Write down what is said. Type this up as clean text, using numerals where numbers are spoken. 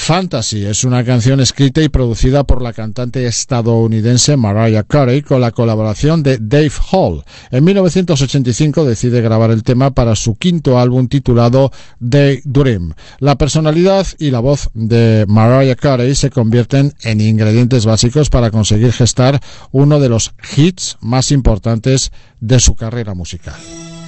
Fantasy es una canción escrita y producida por la cantante estadounidense Mariah Carey con la colaboración de Dave Hall. En 1985 decide grabar el tema para su quinto álbum titulado Daydream. La personalidad y la voz de Mariah Carey se convierten en ingredientes básicos para conseguir gestar uno de los hits más importantes de su carrera musical.